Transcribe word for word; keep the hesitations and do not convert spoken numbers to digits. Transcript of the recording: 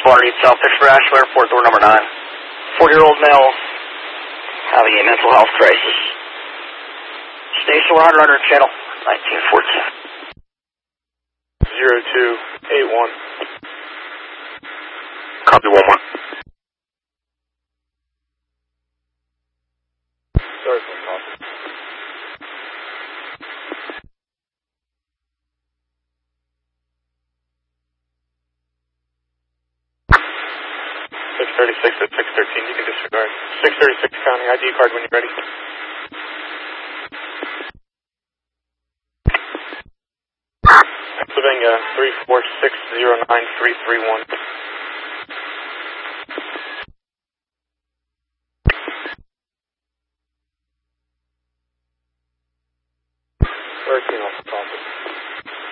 underneath South Pittsburgh Asheville Airport, door number nine. forty-year-old male having a mental health crisis. Station one hundred under channel nineteen fourteen. zero two eight one. Copy one one. Sorry for the coffee. six thirty-six at six thirteen, you can disregard. six thirty-six counting, I D card when you're ready. Pennsylvania three four six zero nine three three one.